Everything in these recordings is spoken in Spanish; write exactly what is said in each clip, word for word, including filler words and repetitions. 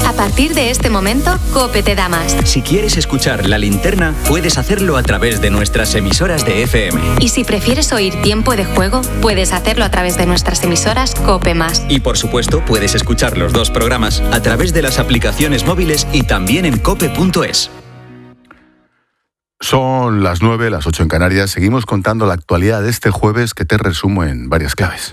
A partir de este momento, COPE te da más. Si quieres escuchar La Linterna, puedes hacerlo a través de nuestras emisoras de F M. Y si prefieres oír Tiempo de Juego, puedes hacerlo a través de nuestras emisoras COPE más. Y por supuesto, puedes escuchar los dos programas a través de las aplicaciones móviles y también en cope punto es. Son las nueve, las ocho en Canarias. Seguimos contando la actualidad de este jueves, que te resumo en varias claves.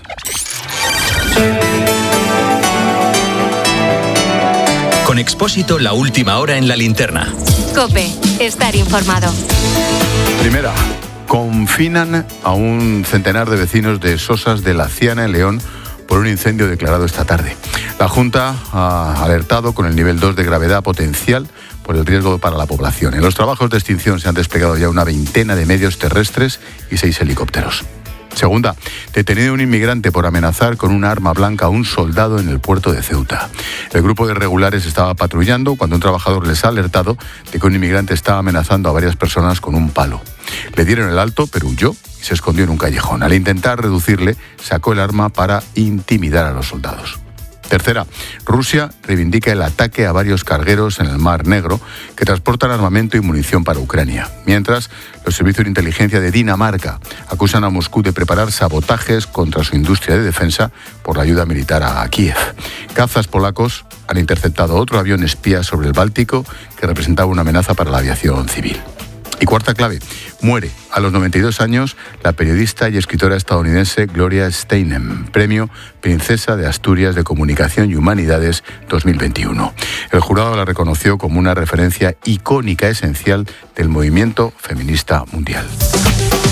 Con Expósito, la última hora en La Linterna. COPE, estar informado. Primera, confinan a un centenar de vecinos de Sosas de la Ciana, en León, por un incendio declarado esta tarde. La Junta ha alertado con el nivel dos de gravedad potencial por el riesgo para la población. En los trabajos de extinción se han desplegado ya una veintena de medios terrestres y seis helicópteros. Segunda, detenido un inmigrante por amenazar con una arma blanca a un soldado en el puerto de Ceuta. El grupo de irregulares estaba patrullando cuando un trabajador les ha alertado de que un inmigrante estaba amenazando a varias personas con un palo. Le dieron el alto, pero huyó y se escondió en un callejón. Al intentar reducirle, sacó el arma para intimidar a los soldados. Tercera, Rusia reivindica el ataque a varios cargueros en el Mar Negro que transportan armamento y munición para Ucrania. Mientras, los servicios de inteligencia de Dinamarca acusan a Moscú de preparar sabotajes contra su industria de defensa por la ayuda militar a Kiev. Cazas polacos han interceptado otro avión espía sobre el Báltico que representaba una amenaza para la aviación civil. Y cuarta clave, muere a los noventa y dos años la periodista y escritora estadounidense Gloria Steinem, premio Princesa de Asturias de Comunicación y Humanidades dos mil veintiuno. El jurado la reconoció como una referencia icónica esencial del movimiento feminista mundial.